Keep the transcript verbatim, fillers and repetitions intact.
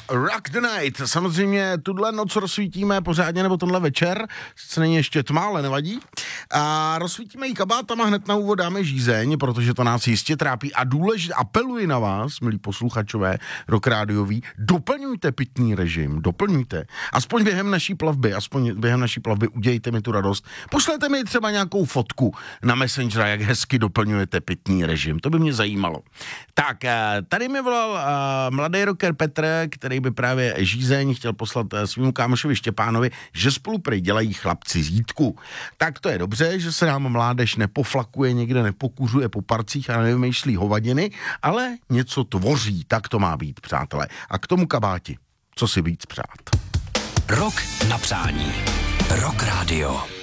Rock the Night. Samozřejmě tuhle noc rozsvítíme pořádně, nebo tenhle večer. Sice není ještě tma, ale nevadí. A rozsvítíme ji kabátama, hned na úvod dáme žízeň, protože to nás jistě trápí. A důležitě apeluji na vás, milí posluchačové Rock Rádioví, doplňujte pitný režim, doplňujte. Aspoň během naší plavby, aspoň během naší plavby udějte mi tu radost. Pošlete mi třeba nějakou fotku na Messengera, jak hezky doplňujete pitný režim. To by mě zajímalo. Tak, tady mi volal uh, mladý rocker Petr, který by právě žízeň chtěl poslat svýmu kámošovi Štěpánovi, že spolu prej dělají chlapci zítku. Tak to je dobře, že se nám mládež nepoflakuje, někde nepokuřuje po parcích a nevymýšlí hovadiny, ale něco tvoří, tak to má být, přátelé. A k tomu kabáti, co si víc přát. Rok na přání. Rock Radio.